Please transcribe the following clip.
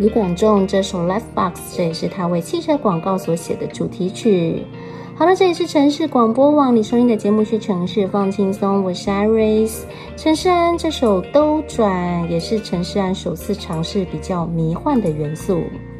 卢广仲这首 Life Box， 这也是他为汽车广告所写的主题曲。好了，这里是城市广播网，你收听的节目是城市放轻松，我是 Iris。 陈势安这首兜转也是陈势安首次尝试比较迷幻的元素。